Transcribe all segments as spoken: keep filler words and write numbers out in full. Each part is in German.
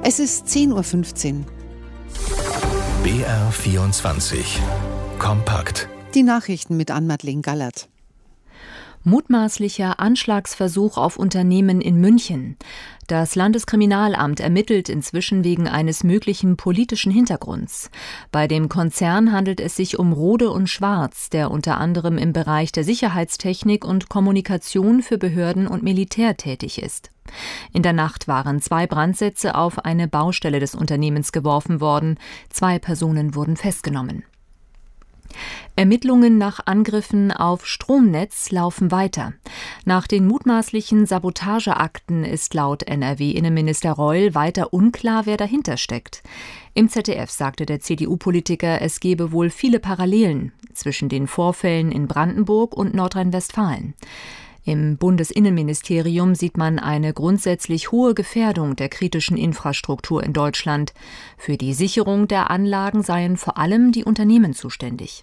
Es ist zehn Uhr fünfzehn. B R vierundzwanzig. Kompakt. Die Nachrichten mit Ann-Madeleine Gallert. Mutmaßlicher Anschlagsversuch auf Unternehmen in München. Das Landeskriminalamt ermittelt inzwischen wegen eines möglichen politischen Hintergrunds. Bei dem Konzern handelt es sich um Rohde und Schwarz, der unter anderem im Bereich der Sicherheitstechnik und Kommunikation für Behörden und Militär tätig ist. In der Nacht waren zwei Brandsätze auf eine Baustelle des Unternehmens geworfen worden. Zwei Personen wurden festgenommen. Ermittlungen nach Angriffen auf Stromnetz laufen weiter. Nach den mutmaßlichen Sabotageakten ist laut N R W-Innenminister Reul weiter unklar, wer dahinter steckt. Im Z D F sagte der C D U-Politiker, es gebe wohl viele Parallelen zwischen den Vorfällen in Brandenburg und Nordrhein-Westfalen. Im Bundesinnenministerium sieht man eine grundsätzlich hohe Gefährdung der kritischen Infrastruktur in Deutschland. Für die Sicherung der Anlagen seien vor allem die Unternehmen zuständig.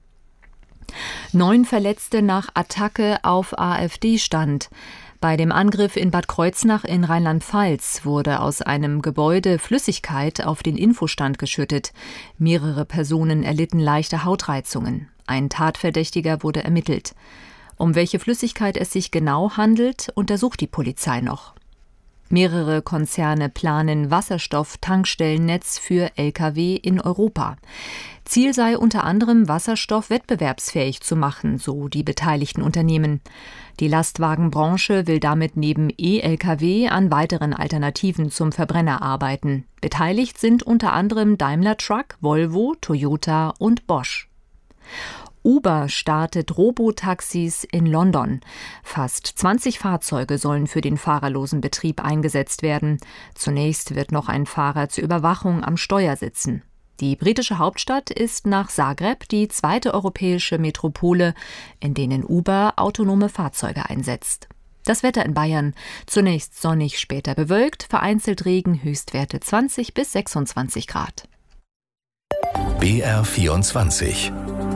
Neun Verletzte nach Attacke auf AfD-Stand. Bei dem Angriff in Bad Kreuznach in Rheinland-Pfalz wurde aus einem Gebäude Flüssigkeit auf den Infostand geschüttet. Mehrere Personen erlitten leichte Hautreizungen. Ein Tatverdächtiger wurde ermittelt. Um welche Flüssigkeit es sich genau handelt, untersucht die Polizei noch. Mehrere Konzerne planen Wasserstoff-Tankstellennetz für L K W in Europa. Ziel sei unter anderem, Wasserstoff wettbewerbsfähig zu machen, so die beteiligten Unternehmen. Die Lastwagenbranche will damit neben E-L K W an weiteren Alternativen zum Verbrenner arbeiten. Beteiligt sind unter anderem Daimler Truck, Volvo, Toyota und Bosch. Uber startet Robotaxis in London. Fast zwanzig Fahrzeuge sollen für den fahrerlosen Betrieb eingesetzt werden. Zunächst wird noch ein Fahrer zur Überwachung am Steuer sitzen. Die britische Hauptstadt ist nach Zagreb die zweite europäische Metropole, in denen Uber autonome Fahrzeuge einsetzt. Das Wetter in Bayern: zunächst sonnig, später bewölkt, vereinzelt Regen, Höchstwerte zwanzig bis sechsundzwanzig Grad. B R vierundzwanzig.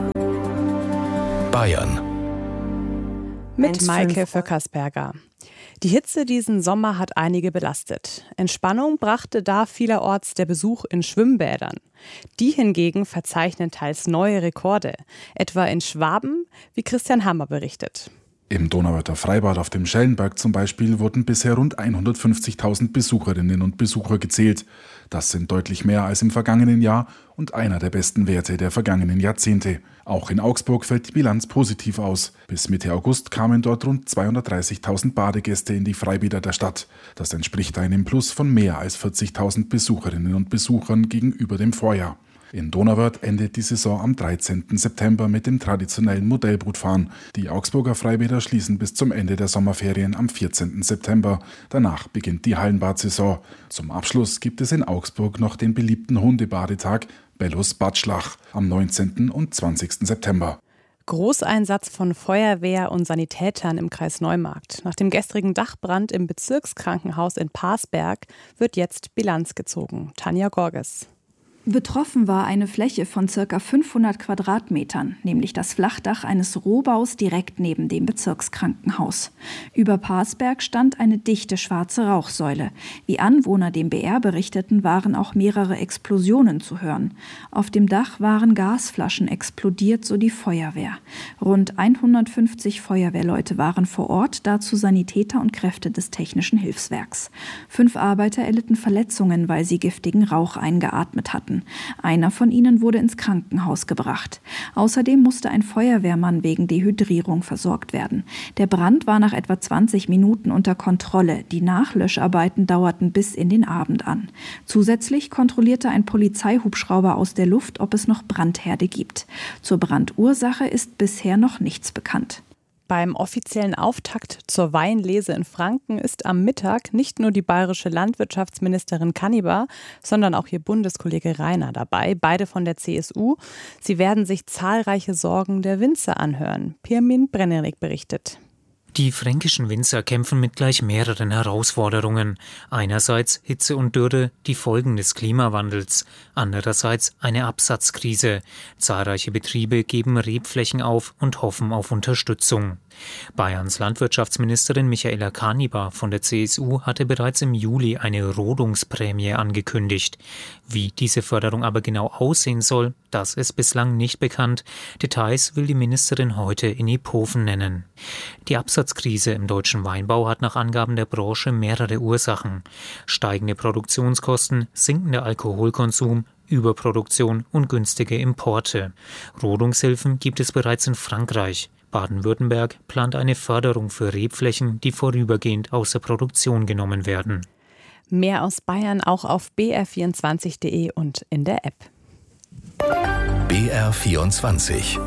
Bayern. Mit Maike Vöckersberger. Die Hitze diesen Sommer hat einige belastet. Entspannung brachte da vielerorts der Besuch in Schwimmbädern. Die hingegen verzeichnen teils neue Rekorde, etwa in Schwaben, wie Christian Hammer berichtet. Im Donauwörther Freibad auf dem Schellenberg zum Beispiel wurden bisher rund hundertfünfzigtausend Besucherinnen und Besucher gezählt. Das sind deutlich mehr als im vergangenen Jahr und einer der besten Werte der vergangenen Jahrzehnte. Auch in Augsburg fällt die Bilanz positiv aus. Bis Mitte August kamen dort rund zweihundertdreißigtausend Badegäste in die Freibäder der Stadt. Das entspricht einem Plus von mehr als vierzigtausend Besucherinnen und Besuchern gegenüber dem Vorjahr. In Donauwörth endet die Saison am dreizehnten September mit dem traditionellen Modellbootfahren. Die Augsburger Freibäder schließen bis zum Ende der Sommerferien am vierzehnten September. Danach beginnt die Hallenbadsaison. Zum Abschluss gibt es in Augsburg noch den beliebten Hundebadetag Bellus Badschlach am neunzehnten und zwanzigsten September. Großeinsatz von Feuerwehr und Sanitätern im Kreis Neumarkt. Nach dem gestrigen Dachbrand im Bezirkskrankenhaus in Parsberg wird jetzt Bilanz gezogen. Tanja Gorges. Betroffen war eine Fläche von ca. fünfhundert Quadratmetern, nämlich das Flachdach eines Rohbaus direkt neben dem Bezirkskrankenhaus. Über Parsberg stand eine dichte schwarze Rauchsäule. Wie Anwohner dem B R berichteten, waren auch mehrere Explosionen zu hören. Auf dem Dach waren Gasflaschen explodiert, so die Feuerwehr. Rund hundertfünfzig Feuerwehrleute waren vor Ort, dazu Sanitäter und Kräfte des Technischen Hilfswerks. Fünf Arbeiter erlitten Verletzungen, weil sie giftigen Rauch eingeatmet hatten. Einer von ihnen wurde ins Krankenhaus gebracht. Außerdem musste ein Feuerwehrmann wegen Dehydrierung versorgt werden. Der Brand war nach etwa zwanzig Minuten unter Kontrolle. Die Nachlöscharbeiten dauerten bis in den Abend an. Zusätzlich kontrollierte ein Polizeihubschrauber aus der Luft, ob es noch Brandherde gibt. Zur Brandursache ist bisher noch nichts bekannt. Beim offiziellen Auftakt zur Weinlese in Franken ist am Mittag nicht nur die bayerische Landwirtschaftsministerin Kannibar, sondern auch ihr Bundeskollege Rainer dabei, beide von der C S U. Sie werden sich zahlreiche Sorgen der Winzer anhören. Pirmin Brennerich berichtet. Die fränkischen Winzer kämpfen mit gleich mehreren Herausforderungen. Einerseits Hitze und Dürre, die Folgen des Klimawandels. Andererseits eine Absatzkrise. Zahlreiche Betriebe geben Rebflächen auf und hoffen auf Unterstützung. Bayerns Landwirtschaftsministerin Michaela Kanibar von der C S U hatte bereits im Juli eine Rodungsprämie angekündigt. Wie diese Förderung aber genau aussehen soll, das ist bislang nicht bekannt. Details will die Ministerin heute in Iphofen nennen. Die Absatzkrise im deutschen Weinbau hat nach Angaben der Branche mehrere Ursachen. Steigende Produktionskosten, sinkender Alkoholkonsum, Überproduktion und günstige Importe. Rodungshilfen gibt es bereits in Frankreich. Baden-Württemberg plant eine Förderung für Rebflächen, die vorübergehend außer Produktion genommen werden. Mehr aus Bayern auch auf b r vierundzwanzig punkt de und in der App. B R vierundzwanzig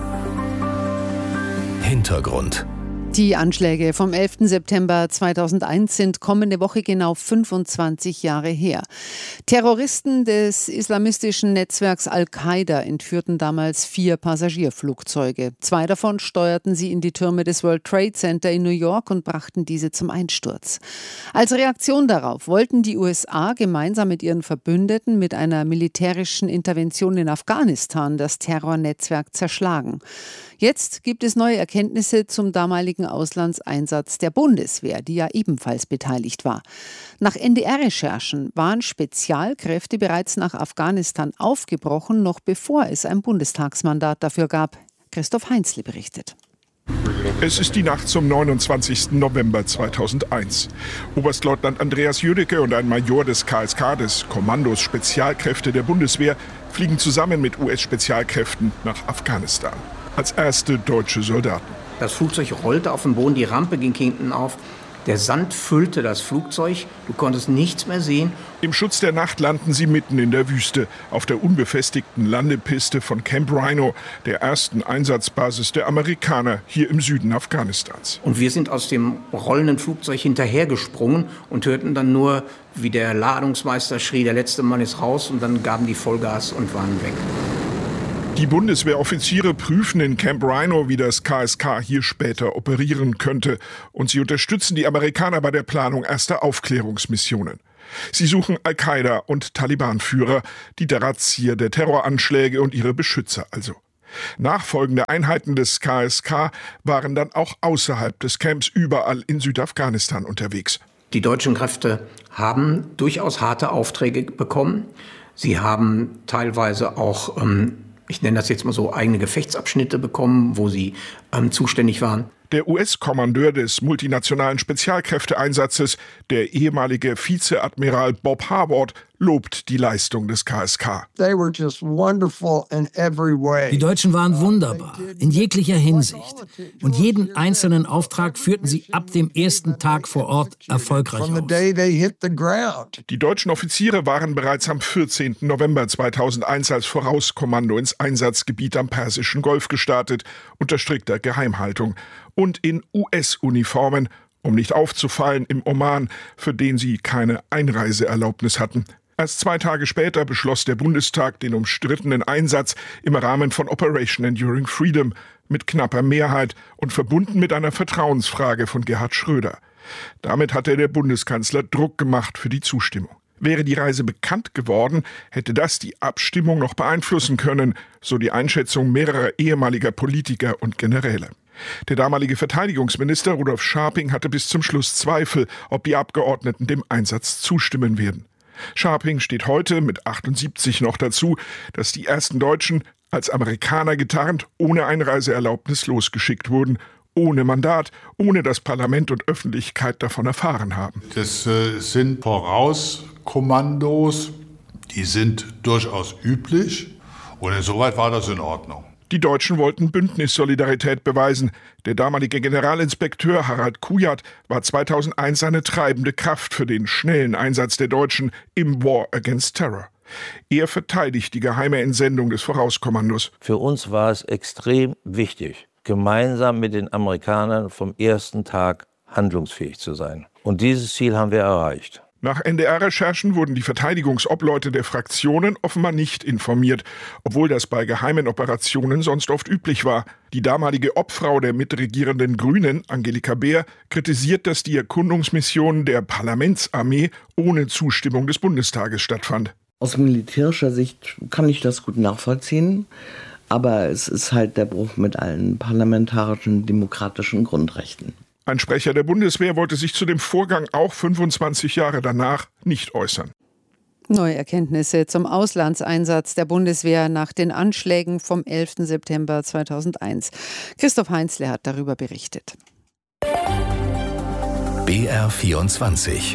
Hintergrund. Die Anschläge vom elften September zweitausendeins sind kommende Woche genau fünfundzwanzig Jahre her. Terroristen des islamistischen Netzwerks Al-Qaida entführten damals vier Passagierflugzeuge. Zwei davon steuerten sie in die Türme des World Trade Center in New York und brachten diese zum Einsturz. Als Reaktion darauf wollten die U S A gemeinsam mit ihren Verbündeten mit einer militärischen Intervention in Afghanistan das Terrornetzwerk zerschlagen. Jetzt gibt es neue Erkenntnisse zum damaligen Auslandseinsatz der Bundeswehr, die ja ebenfalls beteiligt war. Nach N D R-Recherchen waren Spezialkräfte bereits nach Afghanistan aufgebrochen, noch bevor es ein Bundestagsmandat dafür gab. Christoph Heinzle berichtet. Es ist die Nacht zum neunundzwanzigsten November zweitausendeins. Oberstleutnant Andreas Jüdicke und ein Major des K S K, des Kommandos Spezialkräfte der Bundeswehr, fliegen zusammen mit U S-Spezialkräften nach Afghanistan. Als erste deutsche Soldaten. Das Flugzeug rollte auf den Boden, die Rampe ging hinten auf. Der Sand füllte das Flugzeug, du konntest nichts mehr sehen. Im Schutz der Nacht landen sie mitten in der Wüste, auf der unbefestigten Landepiste von Camp Rhino, der ersten Einsatzbasis der Amerikaner hier im Süden Afghanistans. Und wir sind aus dem rollenden Flugzeug hinterhergesprungen und hörten dann nur, wie der Ladungsmeister schrie, der letzte Mann ist raus, und dann gaben die Vollgas und waren weg. Die Bundeswehroffiziere prüfen in Camp Rhino, wie das K S K hier später operieren könnte. Und sie unterstützen die Amerikaner bei der Planung erster Aufklärungsmissionen. Sie suchen Al-Qaida und Taliban-Führer, die Drahtzieher der Terroranschläge und ihre Beschützer also. Nachfolgende Einheiten des K S K waren dann auch außerhalb des Camps überall in Südafghanistan unterwegs. Die deutschen Kräfte haben durchaus harte Aufträge bekommen. Sie haben teilweise auch ähm, ich nenne das jetzt mal so, eigene Gefechtsabschnitte bekommen, wo sie ähm, zuständig waren. Der U S-Kommandeur des multinationalen Spezialkräfteeinsatzes, der ehemalige Vizeadmiral Bob Harward, lobt die Leistung des K S K. Die Deutschen waren wunderbar, in jeglicher Hinsicht. Und jeden einzelnen Auftrag führten sie ab dem ersten Tag vor Ort erfolgreich aus. Die deutschen Offiziere waren bereits am vierzehnten November zweitausendeins als Vorauskommando ins Einsatzgebiet am Persischen Golf gestartet, unter strikter Geheimhaltung. Und in U S-Uniformen, um nicht aufzufallen im Oman, für den sie keine Einreiseerlaubnis hatten. Erst zwei Tage später beschloss der Bundestag den umstrittenen Einsatz im Rahmen von Operation Enduring Freedom mit knapper Mehrheit und verbunden mit einer Vertrauensfrage von Gerhard Schröder. Damit hatte der Bundeskanzler Druck gemacht für die Zustimmung. Wäre die Reise bekannt geworden, hätte das die Abstimmung noch beeinflussen können, so die Einschätzung mehrerer ehemaliger Politiker und Generäle. Der damalige Verteidigungsminister Rudolf Scharping hatte bis zum Schluss Zweifel, ob die Abgeordneten dem Einsatz zustimmen werden. Scharping steht heute mit achtundsiebzig noch dazu, dass die ersten Deutschen als Amerikaner getarnt ohne Einreiseerlaubnis losgeschickt wurden, ohne Mandat, ohne dass Parlament und Öffentlichkeit davon erfahren haben. Das äh, sind Vorauskommandos, die sind durchaus üblich und insoweit war das in Ordnung. Die Deutschen wollten Bündnissolidarität beweisen. Der damalige Generalinspekteur Harald Kujat war zweitausendeins eine treibende Kraft für den schnellen Einsatz der Deutschen im War Against Terror. Er verteidigt die geheime Entsendung des Vorauskommandos. Für uns war es extrem wichtig, gemeinsam mit den Amerikanern vom ersten Tag handlungsfähig zu sein. Und dieses Ziel haben wir erreicht. Nach N D R-Recherchen wurden die Verteidigungsobleute der Fraktionen offenbar nicht informiert, obwohl das bei geheimen Operationen sonst oft üblich war. Die damalige Obfrau der mitregierenden Grünen, Angelika Beer, kritisiert, dass die Erkundungsmission der Parlamentsarmee ohne Zustimmung des Bundestages stattfand. Aus militärischer Sicht kann ich das gut nachvollziehen. aber es ist halt der Bruch mit allen parlamentarischen, demokratischen Grundrechten. Ein Sprecher der Bundeswehr wollte sich zu dem Vorgang auch fünfundzwanzig Jahre danach nicht äußern. Neue Erkenntnisse zum Auslandseinsatz der Bundeswehr nach den Anschlägen vom elften September zweitausendeins. Christoph Heinzle hat darüber berichtet. B R vierundzwanzig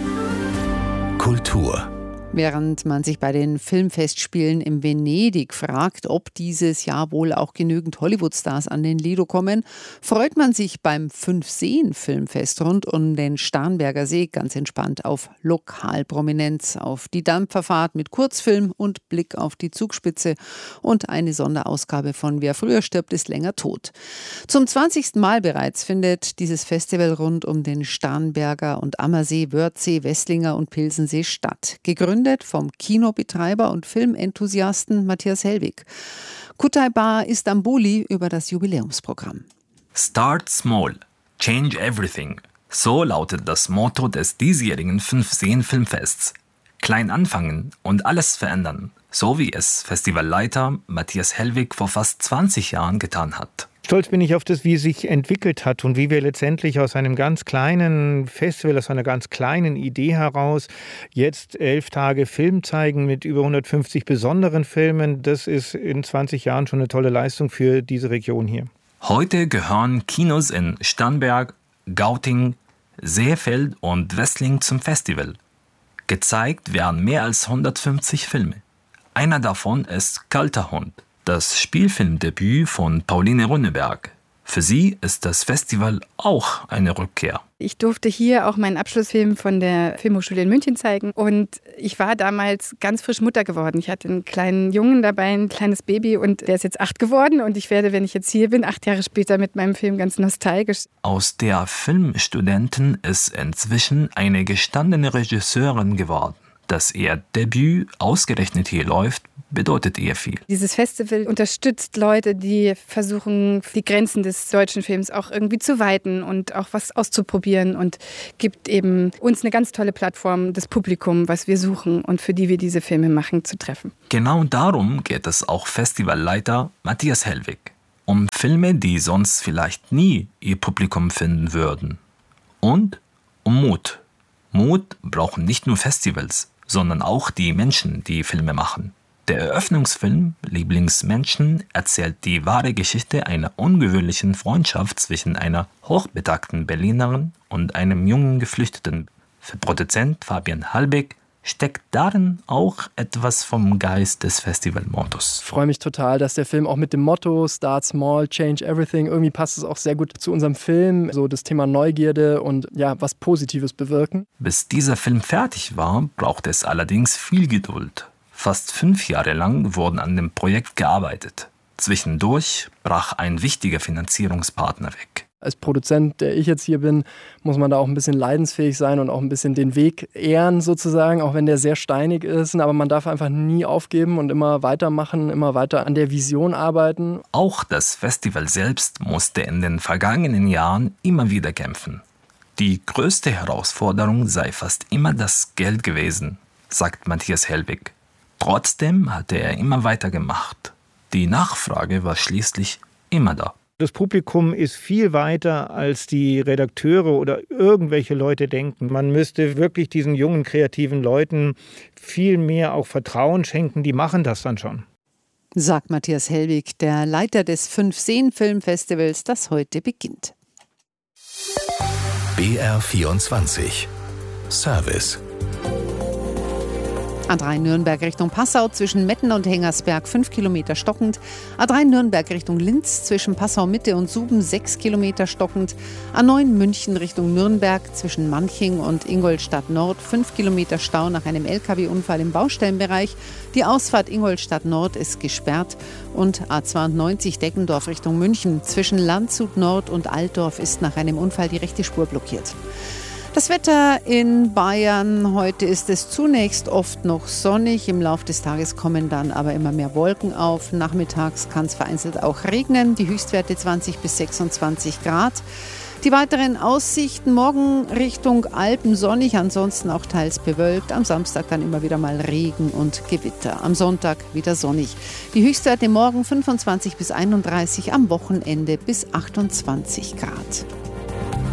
Kultur. Während man sich bei den Filmfestspielen in Venedig fragt, ob dieses Jahr wohl auch genügend Hollywood-Stars an den Lido kommen, freut man sich beim Fünfseen-Filmfest rund um den Starnberger See ganz entspannt auf Lokalprominenz, auf die Dampferfahrt mit Kurzfilm und Blick auf die Zugspitze und eine Sonderausgabe von Wer früher stirbt, ist länger tot. Zum zwanzigsten Mal bereits findet dieses Festival rund um den Starnberger und Ammersee, Wörthsee, Wesslinger und Pilsensee statt. Gegründet vom Kinobetreiber und Filmenthusiasten Matthias Hellwig. Kutaiba Istanbuli über das Jubiläumsprogramm. Start small, change everything. So lautet das Motto des diesjährigen Fünfseen-Filmfests. Klein anfangen und alles verändern, so wie es Festivalleiter Matthias Hellwig vor fast zwanzig Jahren getan hat. Stolz bin ich auf das, wie es sich entwickelt hat und wie wir letztendlich aus einem ganz kleinen Festival, aus einer ganz kleinen Idee heraus jetzt elf Tage Film zeigen mit über hundertfünfzig besonderen Filmen. Das ist in zwanzig Jahren schon eine tolle Leistung für diese Region hier. Heute gehören Kinos in Starnberg, Gauting, Seefeld und Wessling zum Festival. Gezeigt werden mehr als hundertfünfzig Filme. Einer davon ist Kalter Hund, das Spielfilmdebüt von Pauline Rönneberg. Für sie ist das Festival auch eine Rückkehr. Ich durfte hier auch meinen Abschlussfilm von der Filmhochschule in München zeigen und ich war damals ganz frisch Mutter geworden. Ich hatte einen kleinen Jungen dabei, ein kleines Baby und der ist jetzt acht geworden und ich werde, wenn ich jetzt hier bin, acht Jahre später mit meinem Film ganz nostalgisch. Aus der Filmstudentin ist inzwischen eine gestandene Regisseurin geworden. Dass ihr Debüt ausgerechnet hier läuft, bedeutet ihr viel. Dieses Festival unterstützt Leute, die versuchen, die Grenzen des deutschen Films auch irgendwie zu weiten und auch was auszuprobieren und gibt eben uns eine ganz tolle Plattform, das Publikum, was wir suchen und für die wir diese Filme machen, zu treffen. Genau darum geht es auch Festivalleiter Matthias Hellwig. Um Filme, die sonst vielleicht nie ihr Publikum finden würden. Und um Mut. Mut brauchen nicht nur Festivals, sondern auch die Menschen, die Filme machen. Der Eröffnungsfilm Lieblingsmenschen erzählt die wahre Geschichte einer ungewöhnlichen Freundschaft zwischen einer hochbetagten Berlinerin und einem jungen Geflüchteten. Für Produzent Fabian Halbig steckt darin auch etwas vom Geist des Festivalmottos. Ich freue mich total, dass der Film auch mit dem Motto Start Small, Change Everything, irgendwie passt es auch sehr gut zu unserem Film, so das Thema Neugierde und ja, was Positives bewirken. Bis dieser Film fertig war, brauchte es allerdings viel Geduld. Fast fünf Jahre lang wurden an dem Projekt gearbeitet. Zwischendurch brach ein wichtiger Finanzierungspartner weg. Als Produzent, der ich jetzt hier bin, muss man da auch ein bisschen leidensfähig sein und auch ein bisschen den Weg ehren sozusagen, auch wenn der sehr steinig ist. Aber man darf einfach nie aufgeben und immer weitermachen, immer weiter an der Vision arbeiten. Auch das Festival selbst musste in den vergangenen Jahren immer wieder kämpfen. Die größte Herausforderung sei fast immer das Geld gewesen, sagt Matthias Hellwig. Trotzdem hatte er immer weitergemacht. Die Nachfrage war schließlich immer da. Das Publikum ist viel weiter, als die Redakteure oder irgendwelche Leute denken. Man müsste wirklich diesen jungen, kreativen Leuten viel mehr auch Vertrauen schenken. Die machen das dann schon. Sagt Matthias Hellwig, der Leiter des Fünfseen-Filmfestivals, das heute beginnt. B R vierundzwanzig Service. A drei Nürnberg Richtung Passau zwischen Metten und Hengersberg fünf Kilometer stockend. A drei Nürnberg Richtung Linz zwischen Passau Mitte und Suben sechs Kilometer stockend. A neun München Richtung Nürnberg zwischen Manching und Ingolstadt Nord fünf Kilometer Stau nach einem L K W-Unfall im Baustellenbereich. Die Ausfahrt Ingolstadt Nord ist gesperrt. Und A zweiundneunzig Deckendorf Richtung München zwischen Landshut Nord und Altdorf ist nach einem Unfall die rechte Spur blockiert. Das Wetter in Bayern, heute ist es zunächst oft noch sonnig, im Laufe des Tages kommen dann aber immer mehr Wolken auf. Nachmittags kann es vereinzelt auch regnen, die Höchstwerte zwanzig bis sechsundzwanzig Grad. Die weiteren Aussichten: morgen Richtung Alpen sonnig, ansonsten auch teils bewölkt. Am Samstag dann immer wieder mal Regen und Gewitter. Am Sonntag wieder sonnig. Die Höchstwerte morgen fünfundzwanzig bis einunddreißig, am Wochenende bis achtundzwanzig Grad.